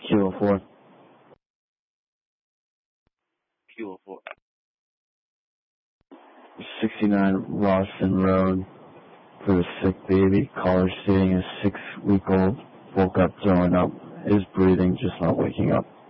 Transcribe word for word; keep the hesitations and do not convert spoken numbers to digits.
Kilo four. Kilo four. sixty-nine Rawson Road for a sick baby. Caller stating a six-week-old woke up throwing up. Is breathing, just not waking up.